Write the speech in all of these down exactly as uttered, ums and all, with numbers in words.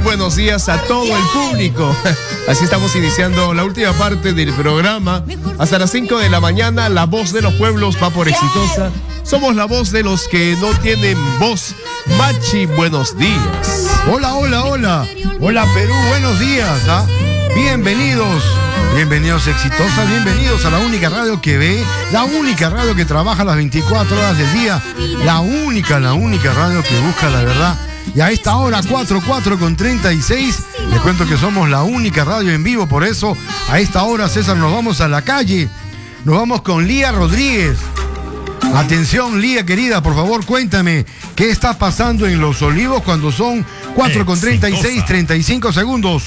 buenos días a todo el público. Así estamos iniciando la última parte del programa. Hasta las cinco de la mañana, la voz de los pueblos va por Exitosa. Somos la voz de los que no tienen voz. Machi, buenos días. Hola, hola, hola. Hola, Perú, buenos días. ¿Ah? Bienvenidos. Bienvenidos Exitosa, bienvenidos a la única radio que ve, la única radio que trabaja las veinticuatro horas del día, la única, la única radio que busca la verdad. Y a esta hora, cuatro, cuatro con treinta y seis, les cuento que somos la única radio en vivo, por eso a esta hora, César, nos vamos a la calle, nos vamos con Lía Rodríguez. Atención, Lía querida, por favor, cuéntame, ¿qué está pasando en Los Olivos cuando son cuatro con treinta y seis, treinta y cinco segundos?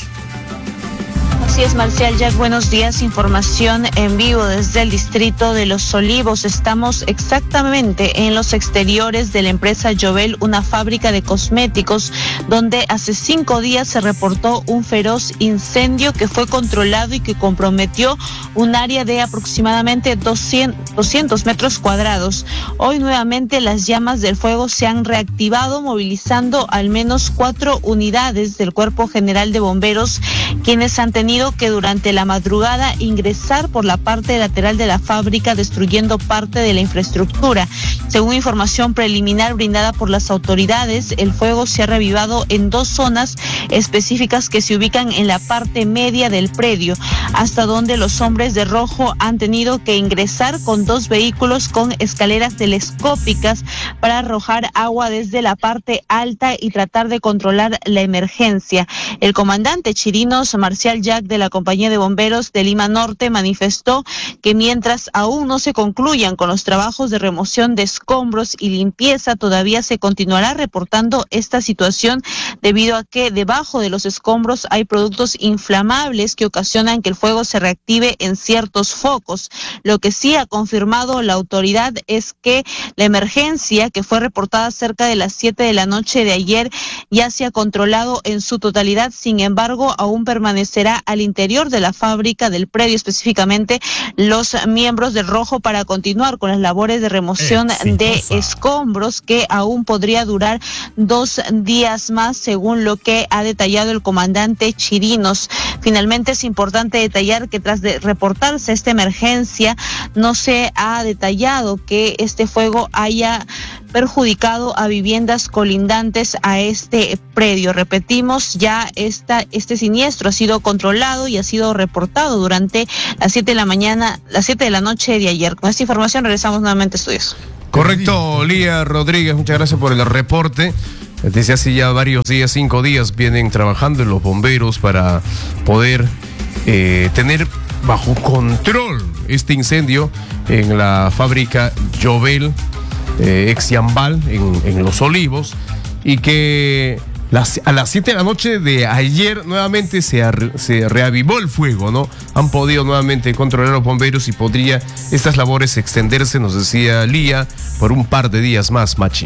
Así es, Marcial Jack, buenos días. Información en vivo desde el distrito de Los Olivos. Estamos exactamente en los exteriores de la empresa Jovel, una fábrica de cosméticos, donde hace cinco días se reportó un feroz incendio que fue controlado y que comprometió un área de aproximadamente doscientos metros cuadrados. Hoy nuevamente las llamas del fuego se han reactivado, movilizando al menos cuatro unidades del Cuerpo General de Bomberos, quienes han tenido que durante la madrugada ingresar por la parte lateral de la fábrica, destruyendo parte de la infraestructura. Según información preliminar brindada por las autoridades, el fuego se ha revivado en dos zonas específicas que se ubican en la parte media del predio, hasta donde los hombres de rojo han tenido que ingresar con dos vehículos con escaleras telescópicas para arrojar agua desde la parte alta y tratar de controlar la emergencia. El comandante Chirinos Marcial Jack de la Compañía de Bomberos de Lima Norte manifestó que mientras aún no se concluyan con los trabajos de remoción de escombros y limpieza, todavía se continuará reportando esta situación debido a que debajo de los escombros hay productos inflamables que ocasionan que el fuego se reactive en ciertos focos. Lo que sí ha confirmado la autoridad es que la emergencia, que fue reportada cerca de las siete de la noche de ayer, ya se ha controlado en su totalidad. Sin embargo, aún permanecerá al interior de la fábrica, del predio específicamente, los miembros del Rojo para continuar con las labores de remoción Exitosa. de escombros, que aún podría durar dos días más, según lo que ha detallado el comandante Chirinos. Finalmente, es importante detallar que tras de reportarse esta emergencia, no se ha detallado que este fuego haya perjudicado a viviendas colindantes a este predio. Repetimos, ya esta, este siniestro ha sido controlado y ha sido reportado durante las siete de la mañana, las siete de la noche de ayer. Con esta información regresamos nuevamente a estudios. Correcto, Lía Rodríguez, muchas gracias por el reporte. Desde hace ya varios días, cinco días, vienen trabajando los bomberos para poder eh, tener bajo control este incendio en la fábrica Jovel, eh, ex Yambal, en, en Los Olivos, y que las, a las siete de la noche de ayer nuevamente se, ar, se reavivó el fuego, ¿no? Han podido nuevamente controlar los bomberos y podría estas labores extenderse, nos decía Lía, por un par de días más, Machi.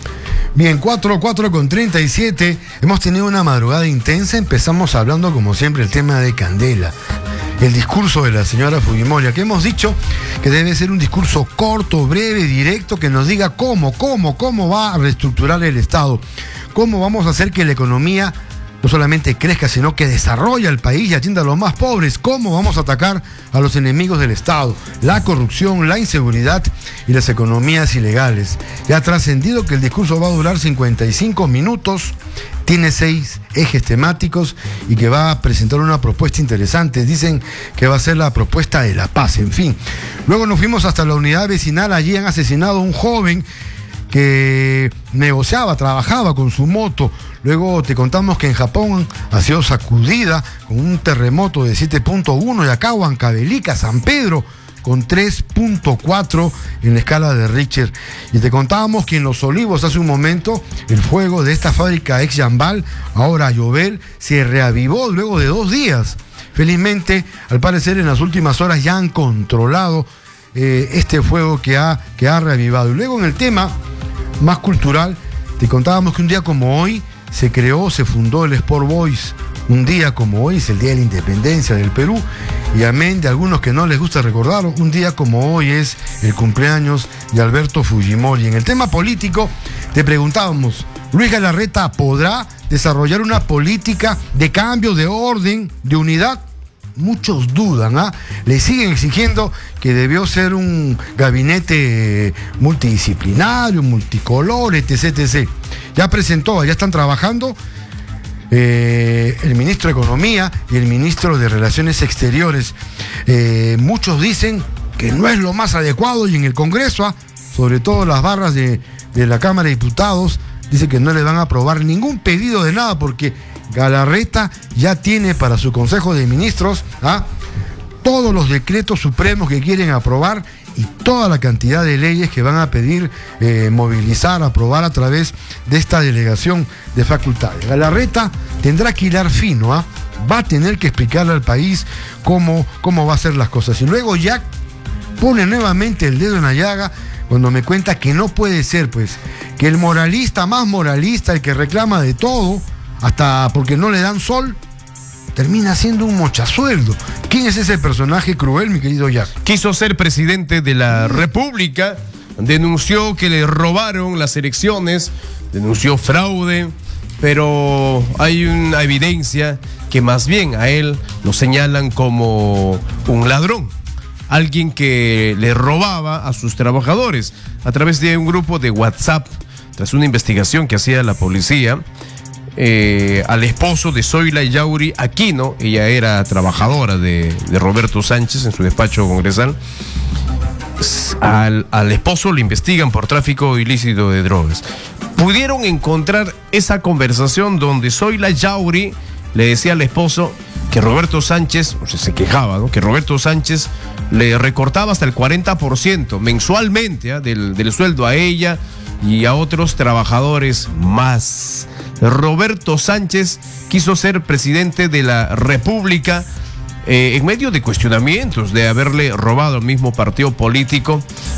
Bien, cuatro, cuatro con treinta y siete, hemos tenido una madrugada intensa. Empezamos hablando, como siempre, el tema de Candela, el discurso de la señora Fujimori, que hemos dicho que debe ser un discurso corto, breve, directo, que nos diga cómo, cómo, cómo va a reestructurar el Estado, cómo vamos a hacer que la economía no solamente crezca, sino que desarrolle el país y atienda a los más pobres. ¿Cómo vamos a atacar a los enemigos del Estado? La corrupción, la inseguridad y las economías ilegales. Ya ha trascendido que el discurso va a durar cincuenta y cinco minutos, tiene seis ejes temáticos y que va a presentar una propuesta interesante. Dicen que va a ser la propuesta de la paz, en fin. Luego nos fuimos hasta la unidad vecinal. Allí han asesinado a un joven que negociaba, trabajaba con su moto. Luego te contamos que en Japón ha sido sacudida con un terremoto de siete punto uno y acá Huancavelica, San Pedro, con tres punto cuatro en la escala de Richter. Y te contábamos que en Los Olivos hace un momento el fuego de esta fábrica ex Yambal, ahora Jovel, se reavivó luego de dos días. Felizmente, al parecer en las últimas horas ya han controlado eh, este fuego que ha, que ha reavivado. Y luego en el tema más cultural, te contábamos que un día como hoy se creó, se fundó el Sport Boys. Un día como hoy es el Día de la Independencia del Perú, y amén de algunos que no les gusta recordarlo, un día como hoy es el cumpleaños de Alberto Fujimori. En el tema político te preguntábamos Luis Galarreta podrá desarrollar una política de cambio, de orden, de unidad. Muchos dudan, ¿ah? Le siguen exigiendo que debió ser un gabinete multidisciplinario, multicolor, etc, etcétera. Ya presentó, ya están trabajando eh, el ministro de Economía y el ministro de Relaciones Exteriores. Eh, muchos dicen que no es lo más adecuado, y en el Congreso, ¿ah? Sobre todo las barras de, de la Cámara de Diputados, dicen que no le van a aprobar ningún pedido de nada, porque Galarreta ya tiene para su Consejo de Ministros ¿ah? todos los decretos supremos que quieren aprobar y toda la cantidad de leyes que van a pedir eh, movilizar, aprobar a través de esta delegación de facultades. Galarreta tendrá que hilar fino, ¿ah? va a tener que explicarle al país cómo, cómo va a ser las cosas. Y luego ya pone nuevamente el dedo en la llaga cuando me cuenta que no puede ser, pues, que el moralista más moralista, el que reclama de todo, hasta porque no le dan sol, termina siendo un mochasueldo. ¿Quién es ese personaje cruel, mi querido Jack? Quiso ser presidente de la República, denunció que le robaron las elecciones, denunció fraude, pero hay una evidencia que más bien a él lo señalan como un ladrón, alguien que le robaba a sus trabajadores a través de un grupo de WhatsApp. Tras una investigación que hacía la policía, Eh, al esposo de Zoila Yauri Aquino, ella era trabajadora de, de Roberto Sánchez en su despacho congresal, al, al esposo le investigan por tráfico ilícito de drogas. Pudieron encontrar esa conversación donde Zoila Yauri le decía al esposo que Roberto Sánchez, o sea, se quejaba, ¿no? Que Roberto Sánchez le recortaba hasta el cuarenta por ciento mensualmente ¿eh? del, del sueldo a ella y a otros trabajadores más. Roberto Sánchez quiso ser presidente de la República eh, en medio de cuestionamientos de haberle robado al mismo partido político,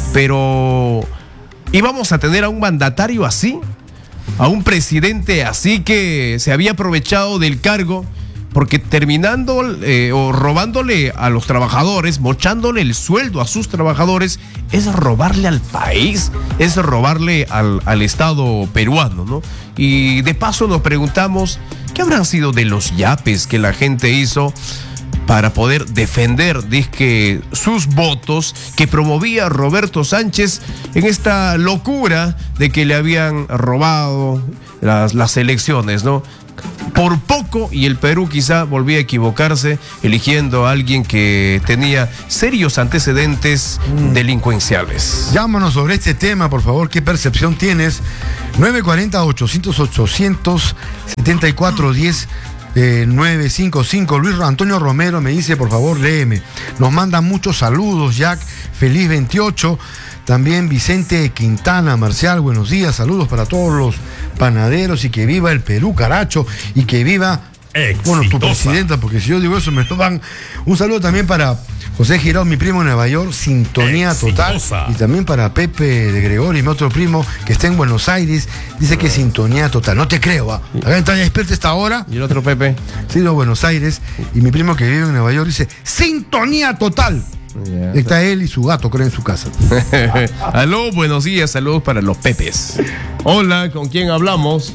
pero ¿íbamos a tener a un mandatario así? ¿A un presidente así que se había aprovechado del cargo? Porque terminando eh, o robándole a los trabajadores, mochándole el sueldo a sus trabajadores, es robarle al país, es robarle al, al Estado peruano, ¿no? Y de paso nos preguntamos, ¿qué habrán sido de los yapes que la gente hizo para poder defender, dizque, sus votos que promovía Roberto Sánchez en esta locura de que le habían robado las, las elecciones, ¿no? Por poco y el Perú quizá volvía a equivocarse eligiendo a alguien que tenía serios antecedentes mm. delincuenciales. Llámanos sobre este tema, por favor. ¿Qué percepción tienes? nueve cuatro cero, ochocientos, ochocientos, setenta y cuatro diez, eh, nueve cinco cinco. Luis Antonio Romero me dice, por favor, léeme. Nos manda muchos saludos, Jack. Feliz veintiocho. También Vicente Quintana, Marcial, buenos días, saludos para todos los panaderos y que viva el Perú, caracho, y que viva, exitosa. Bueno, tu presidenta, porque si yo digo eso me lo van. Un saludo también para José Girao, mi primo en Nueva York, sintonía exitosa. Total. Y también para Pepe de Gregorio, mi otro primo que está en Buenos Aires, dice que sintonía total. No te creo, ¿ah? Acá está despierta esta hora. ¿Y el otro Pepe? Sí, de Buenos Aires, y mi primo que vive en Nueva York dice, sintonía total. Yeah. Está él y su gato, creo, en su casa. Aló, buenos días, saludos para los Pepes. Hola, ¿con quién hablamos?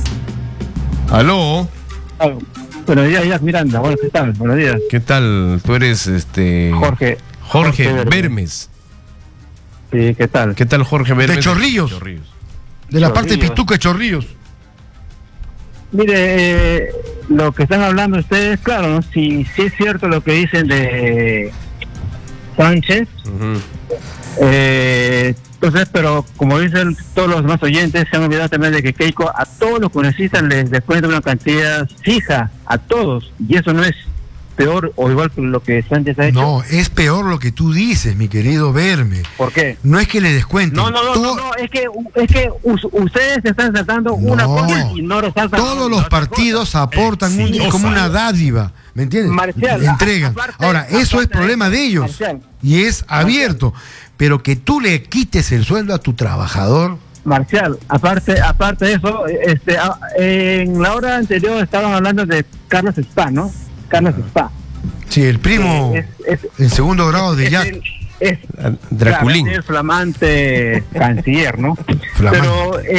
Aló. Aló. Buenos días, Jack Miranda. Bueno, ¿qué tal? Buenos días. ¿Qué tal? Tú eres este Jorge. Jorge, Jorge Bermes. Sí, ¿qué tal? ¿Qué tal, Jorge Bermes? De Chorrillos. De, Chorrillos. de la Chorrillos. parte pituca de Chorrillos. Mire, eh, lo que están hablando ustedes, claro, ¿no? Si, si es cierto lo que dicen de Sánchez, uh-huh. eh, entonces, pero como dicen todos los demás oyentes, se han olvidado también de que Keiko a todos los congresistas les descuenta una cantidad fija, a todos, y eso no es peor o igual que lo que Sánchez ha hecho. No, es peor lo que tú dices, mi querido Verme. ¿Por qué? No es que le descuenten. No, no, no, todo... no, no, es que es que us, ustedes están tratando no, una cosa y no lo están tratando. Todos los partidos cosa. aportan un, es como una dádiva, ¿me entiendes? Marcial, entregan. Aparte, Ahora, eso es problema de ellos Marcial. y es abierto, Marcial. pero que tú le quites el sueldo a tu trabajador. Marcial, aparte aparte de eso, este, en la hora anterior estaban hablando de Carlos Spa, ¿no? Carlos Spa. Sí, el primo es, es, en segundo grado de Jack. Es, Draculín. Claro, es el flamante canciller, ¿no? Flamante. Pero, eh,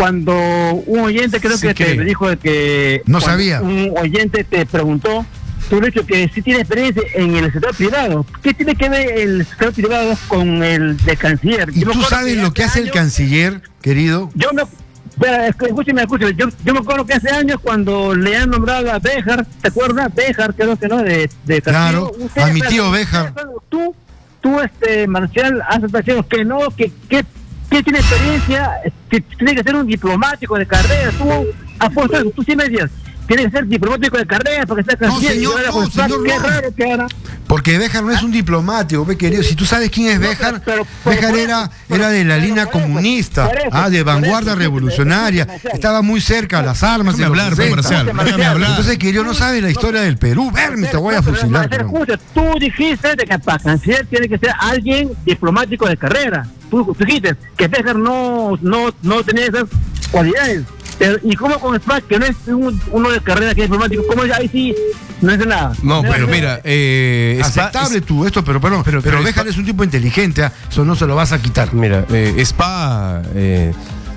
cuando un oyente creo Sí que cree. te dijo de que No cuando sabía. un oyente te preguntó, tú has dicho que sí tiene experiencia en el sector privado. ¿Qué tiene que ver el sector privado con el de canciller? ¿Y Yo me tú acuerdo sabes que lo que hace el años- canciller, querido? Yo me... Espera, escúcheme, escúcheme. Yo, yo me acuerdo que hace años cuando le han nombrado a Béjar, ¿te acuerdas? Béjar, creo que no, de, de Claro, Castillo. Usted, a mi pero, tío Béjar. usted, Tú, tú, este, Marcial, has estado que no, que, que, que tiene experiencia, que tiene que ser un diplomático de carrera. Tú has puesto eso, tú sí me decías, tiene que ser diplomático de carrera porque está No, canciller. señor, Y ahora, no, pues, señor, qué no. raro que ahora. Porque Béjar no es un diplomático, ve, querido. Si tú sabes quién es No, Béjar, pero- pero- Béjar pero- era, pero- era de la pero línea por eso, comunista, por eso, ah, de por vanguardia eso, revolucionaria. Marcial. Estaba muy cerca a las armas. Déjame de los hablar, pues, sesenta. Marcial, déjame hablar. Entonces, querido, no sabes la historia del Perú. Verme, te voy a Pero, fusilar. Marcelo, cabrón. escucha, tú dijiste de que para canciller tiene que ser alguien diplomático de carrera. Tú, tú dijiste que Béjar no, no, no tenía esas cualidades. Pero, ¿y cómo con Spratt, que no es un- uno de carrera que es diplomático? ¿Cómo es ahí sí no es de nada? No, pero es- mira, eh, Spa- Aceptable tú esto, pero perdón, pero, pero Béjar Spa- es un tipo inteligente, ah, eso no se lo vas a quitar. Mira, eh, Spa, eh,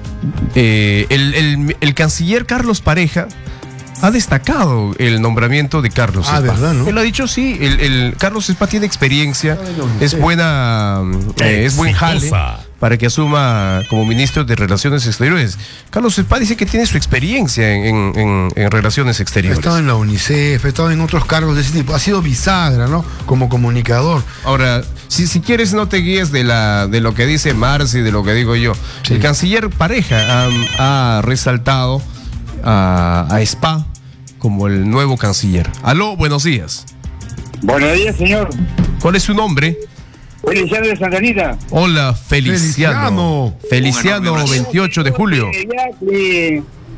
eh, el, el- el canciller Carlos Pareja ha destacado el nombramiento de Carlos Ah, Spa. ¿verdad, no? Él ha dicho, sí, el, el Carlos Spa tiene experiencia, es buena, eh, es buen jale para que asuma como ministro de Relaciones Exteriores. Carlos Spa dice que tiene su experiencia en, en- en- en Relaciones Ha Exteriores. estado en la UNICEF, ha estado en otros cargos de ese tipo. Ha sido bisagra, ¿no? Como comunicador. Ahora, si, si quieres no te guíes de la de lo que dice Marci, de lo que digo yo. Sí. El canciller Pareja ha, ha resaltado a, a Spa como el nuevo canciller. Aló, buenos días. Buenos días, señor. ¿Cuál es su nombre? Feliciano de Santa Anita. Hola, Feliciano. Feliciano, veintiocho de julio. Eh, ya que,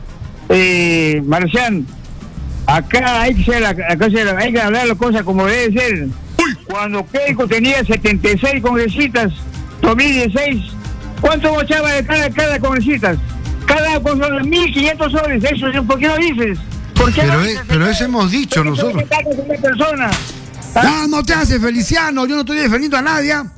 eh, Marcián, acá hay que, ser, acá se- hay que hablar las cosas como debe ser. Cuando Keiko tenía setenta y seis congresistas, dos mil dieciséis, ¿cuánto bochaba de cada, cada congresista? Cada cosa, mil quinientos soles, eso, ¿por qué no dices? ¿Por qué Pero no es- dices? pero eso hemos dicho ¿Por qué nosotros. te metes con una persona? ¿Ah? Ah, no te haces, Feliciano, yo no estoy defendiendo a nadie. ah.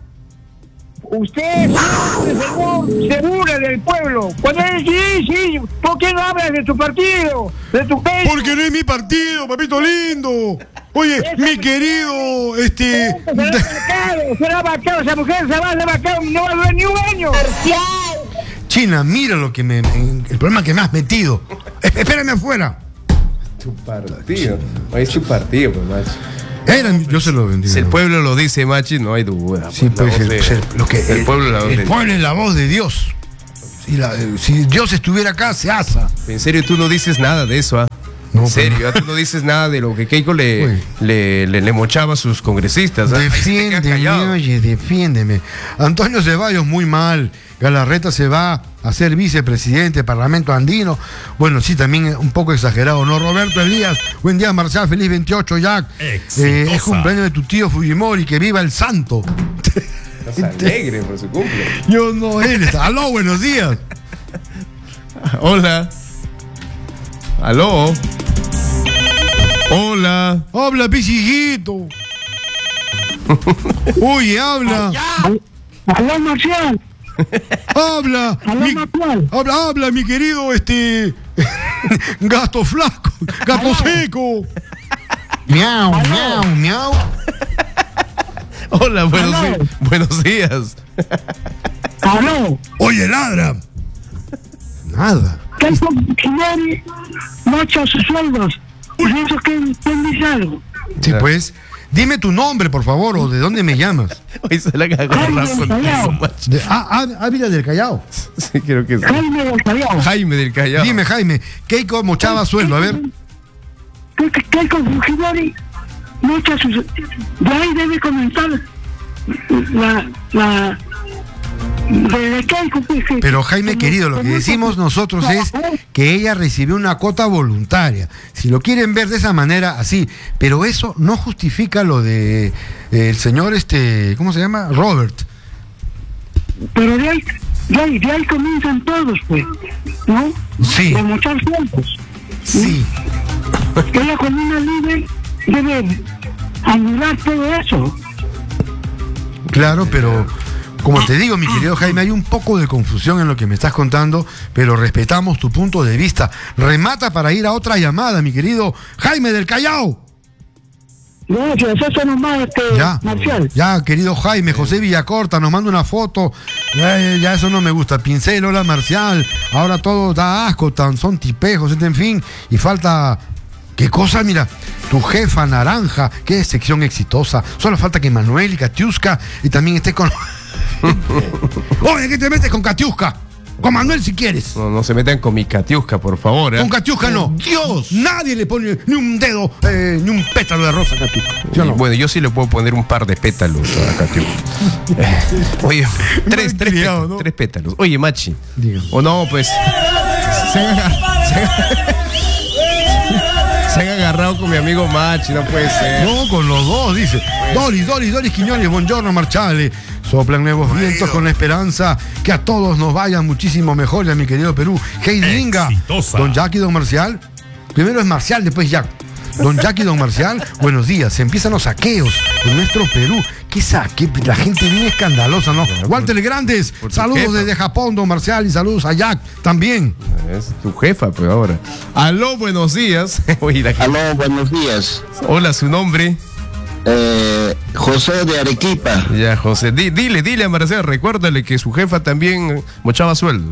Usted, señor, se burla del pueblo. Cuando él sí, sí, ¿por qué no hablas de tu partido? De tu país. Porque no es mi partido, papito lindo. Oye, mi querido, este. Será vacado, será vacado, esa mujer se va a vacado, no va a durar ni un año. China, mira lo que me. me- el problema que me has metido. Es- espérame afuera. Tu partido. Es su partido, pues, macho. Era mi- yo se lo vendí. Si el pueblo lo dice, machi, no hay duda. Sí, pues, la pues voz el, de- pues, el- lo que, el pueblo la voz el de- pueblo es la voz de Dios. Si, la- si Dios estuviera acá, se asa. En serio, tú no dices nada de eso, ¿ah? No, en serio, pero- ¿ah? Tú no dices nada de lo que Keiko le, Uy. le, le, le mochaba a sus congresistas. ¿ah? Ahí sí te quedas Defiéndeme, callado. oye, defiéndeme. Antonio Ceballos, muy mal. Galarreta se va a ser vicepresidente del Parlamento Andino. Bueno, sí, también un poco exagerado, ¿no? Roberto Elías, buen día, Marcial, feliz veintiocho, Jack. Eh, es cumpleaños de tu tío Fujimori, que viva el santo. Estás alegre por su cumple. Yo no, él está. Aló, buenos días. Hola. Aló. Hola. Habla, pisijito. Oye, habla. Aló, Marcial. Habla. Aló, Mi- Marcial. habla, habla, mi querido, este. Gato flaco. Gato seco. Miau, miau, miau. Hola, buenos, Aló. di- buenos días. Aló. Oye, ladra. Nada. Keiko Fujimori mocha sus sueldos. ¿Por eso quién, quién dice algo? Sí, pues. Dime tu nombre, por favor, o de dónde me llamas. Hoy se la cagó Jaime Rafa del Callao. contigo, macho. De, ah, ah, Ávila del Callao. Sí, creo que sí. Jaime del Callao. Jaime del Callao. Dime, Jaime, Keiko mochaba sueldo, a ver. Keiko Keiko Fujimori mocha sus... De ahí debe comentar la... la de Keiko, pues, que- Pero Jaime querido, lo que decimos nosotros es que ella recibió una cuota voluntaria. Si lo quieren ver de esa manera, así. Pero eso no justifica lo de eh, el señor, este, ¿cómo se llama? Robert. Pero de ahí, de ahí, de ahí comienzan todos, pues, ¿no? Sí. De mochar sueldos. Sí. Ella con una líder debe anular todo eso. Claro, pero Como te digo, mi querido Jaime, hay un poco de confusión en lo que me estás contando, pero respetamos tu punto de vista. Remata para ir a otra llamada, mi querido Jaime del Callao. Gracias, eso nomás, este, Ya, Marcial. ya, querido Jaime, José Villacorta nos manda una foto. Ya, ya, ya eso no me gusta. Pincel, hola Marcial. Ahora todo da asco, tan, son tipejos, en fin. Y falta. ¿Qué cosa? Mira, tu jefa naranja, qué sección exitosa. Solo falta que Manuel y Katiuska y también esté con. Oye, ¿qué te metes con Katiuska? Con Manuel si quieres. No, no se metan con mi Katiuska, por favor. ¿eh? Con Katiuska no. Dios, nadie le pone ni un dedo, eh, ni un pétalo de rosa a Katiuska. ¿Sí o no? Bueno, yo sí le puedo poner un par de pétalos a Katiuska. Eh, Oye, tres, tres, criado, pét- ¿no? tres pétalos. Oye, Machi. Diga. O no, pues. Se han, agar- se han- se han agarrado con mi amigo Machi, no puede ser. No, con los dos, dice. Doris, Doris, Doris Quiñones, buongiorno, Marchale. Soplan nuevos vientos con la esperanza que a todos nos vaya muchísimo mejor, ya mi querido Perú. Heidi Linga, don Jackie, don Marcial. Primero es Marcial, después Jack. Don Jackie, don Marcial, buenos días. Empiezan los saqueos en nuestro Perú. ¿Qué saque? La gente bien escandalosa, ¿no? Walter el Grandes, por tu saludos jefa. desde Japón, don Marcial, y saludos a Jack también. Es tu jefa, pues ahora. Aló, buenos días. Oye, la gente- Aló, buenos días. Hola, su nombre. Eh, José de Arequipa. Ya, José. Di- dile, dile a Marcela, recuérdale que su jefa también mochaba sueldos.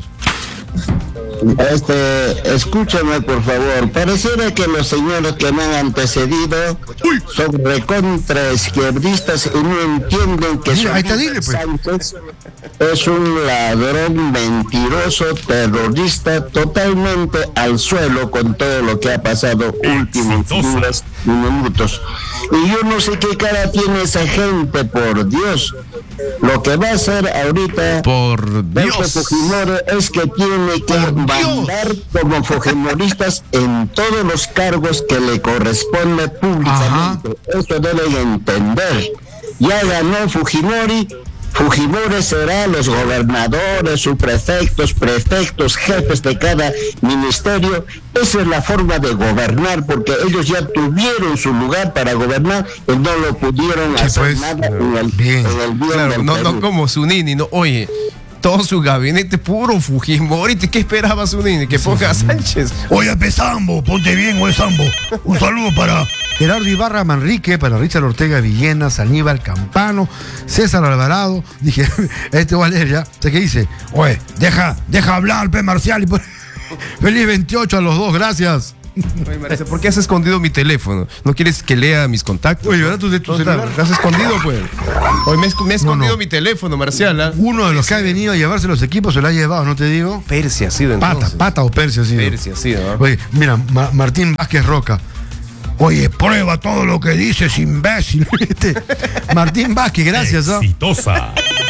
Este, escúchame por favor. Pareciera que los señores que me han antecedido son recontra izquierdistas y no entienden que Mira, su ahí está, dile, pues. Sánchez es un ladrón mentiroso, terrorista, totalmente al suelo con todo lo que ha pasado últimos días y minutos. Y yo no sé qué cara tiene esa gente, por Dios. Lo que va a hacer ahorita Por Alberto Dios. Fujimori es que tiene que mandar como fujimoristas en todos los cargos que le corresponde públicamente. Eso deben entender. Ya ganó Fujimori. Fujimori será los gobernadores, subprefectos, prefectos, jefes de cada ministerio. Esa es la forma de gobernar, porque ellos ya tuvieron su lugar para gobernar y no lo pudieron Sí, hacer pues, nada en el bien. en el bien Claro, del no, Perú. no como Zunini, no. Oye, todo su gabinete puro Fujimori. ¿Qué esperaba Zunini? Que ponga a Sánchez. Oye, Pesambo, ponte bien, oye, Sambo. Un saludo para Gerardo Ibarra Manrique, para Richard Ortega Villenas, Aníbal Campano, César Alvarado. Dije, este voy a leer ya. ¿Sé qué dice? Oye, deja, deja hablar, P. Marcial. Y pon- Feliz veintiocho a los dos, gracias. Oye, Marisa, ¿por qué has escondido mi teléfono? ¿No quieres que lea mis contactos? Oye, ¿verdad? ¿Tu, de tu ¿Dónde celular? está? ¿Lo has escondido, pues? Oye, me, he esc- me he escondido no. mi teléfono, Marcial. ¿ah? Uno de los que ha venido a llevarse los equipos se lo ha llevado, ¿no te digo? Persia ha sido Pata, entonces. pata o Persia, sí. Persia ha sido, ¿no? Oye, mira, Ma- Martín Vázquez Roca. Oye, prueba todo lo que dices, imbécil. Este, Martín Vázquez, gracias. ¿ah? Exitosa.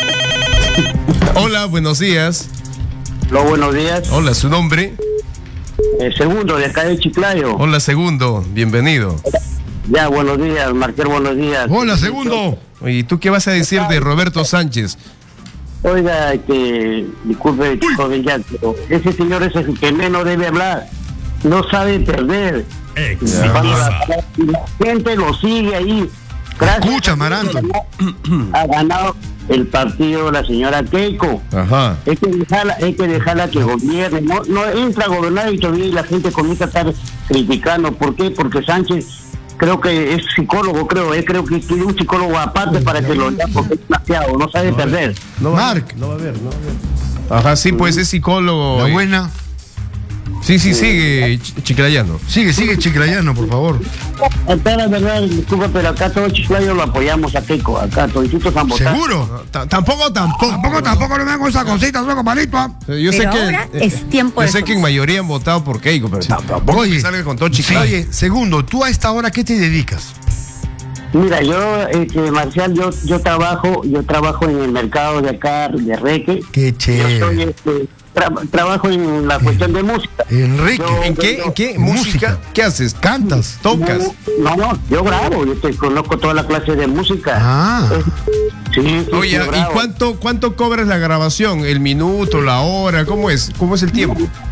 Hola, buenos días. Lo buenos días. Hola, su nombre. Eh, segundo, de acá de Chiclayo. Hola, segundo. Bienvenido. Ya, buenos días, Marquel, buenos días. Hola, segundo. Oye, ¿y tú qué vas a decir de Roberto Sánchez? Oiga, que disculpe, joven Jack, pero ese señor es el que menos debe hablar. No sabe perder. Cuando la, Exitosa. la gente lo sigue ahí. Gracias Escucha, a Dios, Maranto. ha ganado el partido la señora Keiko. Ajá. Hay que dejarla, hay que dejarla que gobierne. No, no entra a gobernar y todavía la gente comienza a estar criticando. ¿Por qué? Porque Sánchez creo que es psicólogo, creo, eh, creo que tiene un psicólogo aparte para que lo lea, porque es demasiado, no sabe perder. No va a Marc. haber, no va a haber, no va a haber. Ajá, sí, pues es psicólogo. La eh. buena. Sí, sí, sigue, Ch- Chiclayano. Sigue, sigue, Chiclayano, por favor. Acá la verdad, disculpa, pero acá todo Chiclayo lo apoyamos a Keiko, acá todititos han votado. ¿Seguro? T- Tampoco, tampoco. Tampoco, tampoco no me hago esa cosita, soy compadrito. ¿ah? Yo sé Pero que. ahora eh, es tiempo Yo de sé que en mayoría han votado por Keiko, pero tampoco que salga con todo Chiclayo. Oye, segundo, ¿tú a esta hora qué te dedicas? Mira, yo, este, Marcial, yo, yo trabajo, yo trabajo en el mercado de acá, de Reque. Qué Yo soy, chévere. este, tra- trabajo en la cuestión de música. Enrique. Yo- ¿En qué? ¿En qué? Música. ¿Música? ¿Qué haces? ¿Cantas? ¿Tocas? No, no, yo grabo, yo te conozco toda la clase de música. Ah. Eh, Sí, sí, Oye, yo ¿y grabo. cuánto, cuánto cobras la grabación? ¿El minuto, la hora? ¿Cómo es? ¿Cómo es el tiempo?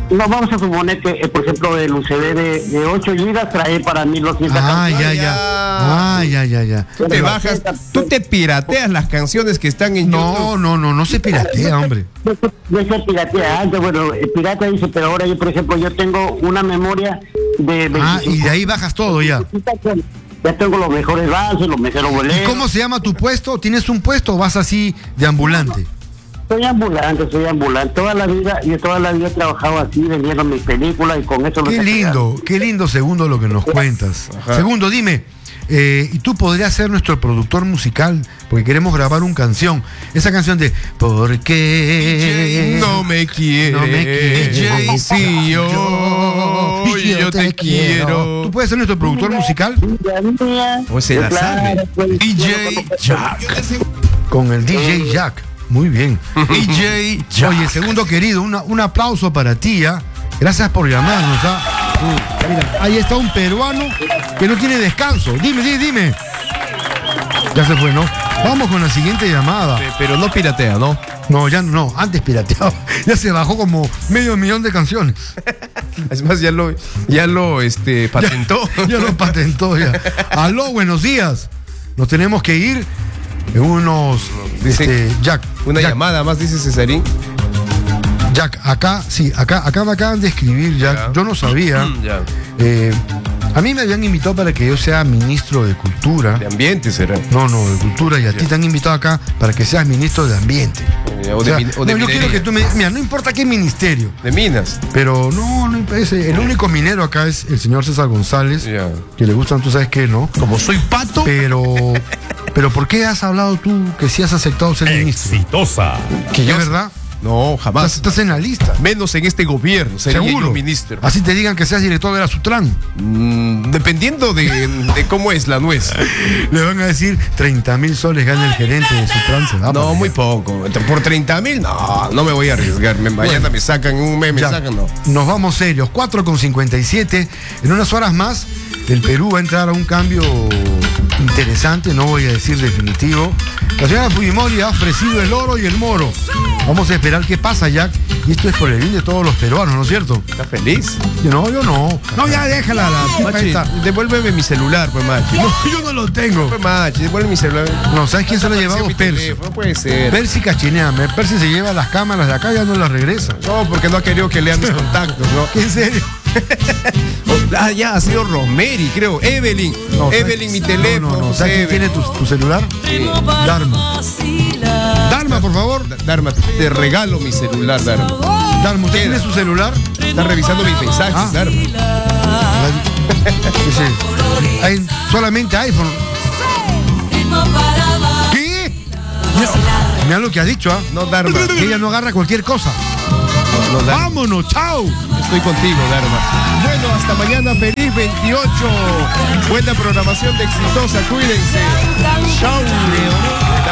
no vamos a suponer que, eh, por ejemplo, el U C B de, de ocho gigas trae para mil doscientas Ah, canciones. ya, ya. Ah, ya, ya, ya. Tú te bajas, tú te pirateas las canciones que están en No, YouTube. no, no, no se piratea, hombre. Yo sé piratea antes, bueno, el pirata dice, pero ahora yo, por ejemplo, yo tengo una memoria de Ah, y veinticinco. de ahí bajas todo ya. Ya tengo los mejores bases, los mejores boleros. ¿Y cómo se llama tu puesto? ¿Tienes un puesto o vas así de ambulante? Soy ambulante, soy ambulante. Toda la vida, yo toda la vida he trabajado así, vendiendo mis películas y con eso... Qué lo he lindo, qué lindo, Segundo, lo que nos cuentas. Ajá. Segundo, dime, eh, ¿y tú podrías ser nuestro productor musical? Porque queremos grabar una canción. Esa canción de ¿por qué No me quiere, no me quieres? D J, si yo, yo te quiero. ¿Tú puedes ser nuestro productor musical? O se la sabe. pues, D J Jack. Con el D J Jack. Muy bien. D J Jack. Oye, Segundo querido, una- un aplauso para ti, ¿ah? Gracias por llamarnos, ¿ah? Mira, ahí está un peruano que no tiene descanso. Dime, dime, dime. Ya se fue, ¿no? Vamos con la siguiente llamada. Eh, Pero no piratea, ¿no? No, ya no, antes pirateaba. Ya se bajó como medio millón de canciones. Es más, ya lo, ya lo este, patentó. Ya lo patentó ya. Aló, buenos días. Nos tenemos que ir en unos. Dice- Este, Jack. Una Jack, llamada más, dice Cesarín. Jack, acá, sí, acá, acá me acaban de escribir, Jack. Ya. Yo no sabía. Ya. Eh, a mí me habían invitado para que yo sea ministro de Cultura. De ambiente será. No, no, de Cultura. Y a ti te han invitado acá para que seas ministro de Ambiente. Eh, O O de, sea, min- o de no, yo quiero minería. que tú me. Mira, no importa qué ministerio. De minas. Pero no, no ese, el único minero acá es el señor César González, Ya. que le gustan, tú sabes qué, ¿no? Como soy pato. Pero, pero ¿por qué has hablado tú que sí has aceptado ser ministro? Exitosa. Que yo, ¿verdad? No, Estás, jamás. estás en la lista. Menos en este gobierno. Sería Seguro. yo ministro. Así te digan que seas director de la Sutran. Mm, dependiendo de, de cómo es la nuez. Le van a decir treinta mil soles gana el gerente de Sutran. Se va No, para muy allá. poco. Por treinta mil, no, no me voy a arriesgar. Me- mañana Bueno. me sacan, un mes me Ya, sacan, no. Nos vamos serios. cuatro con cincuenta y siete. En unas horas más, el Perú va a entrar a un cambio interesante, no voy a decir definitivo. La señora Fujimori ha ofrecido el oro y el moro. Vamos a esperar qué pasa, Jack. Y esto es por el bien de todos los peruanos, ¿no es cierto? ¿Estás feliz? Yo no, yo no. No, ya déjala la tipa Machi, esta. devuélveme mi celular, pues, Machi. No, yo no lo tengo. Pues, Machi, devuélveme mi celular. No, ¿sabes quién se lo ha llevado? Mi Percy. teléfono, No puede ser. Percy cachineame. Percy se lleva las cámaras de acá y ya no las regresa. No, porque no ha querido que lean mis contactos, ¿no? ¿En serio? Oh, ah, ya, ha sido Rosemary, creo. Evelyn. No, Evelyn, mi teléfono. No, no, no. pues, ¿Sabes quién Evelyn. tiene tu, tu celular? Sí. Darma. Darma, por favor. Da- Dharma, te regalo mi celular, Dharma. Darma, ¿usted Queda. tiene su celular? Está revisando mis mensajes, Ah. Dharma. Dice, hay solamente iPhone. ¿Qué? Mira, mira lo que ha dicho, ¿ah? No, Dharma. Que ella no agarra cualquier cosa. No, Dharma. Vámonos, chao. Estoy contigo, Dharma. Bueno, hasta mañana. Feliz veintiocho. Buena programación de Exitosa. Cuídense.